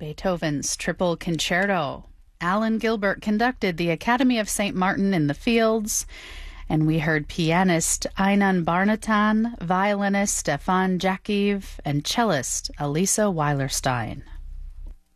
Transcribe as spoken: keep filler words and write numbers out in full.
Beethoven's Triple Concerto. Alan Gilbert conducted the Academy of Saint Martin in the Fields, and we heard pianist Einan Barnatan, violinist Stefan Jakiv, and cellist Elisa Weilerstein.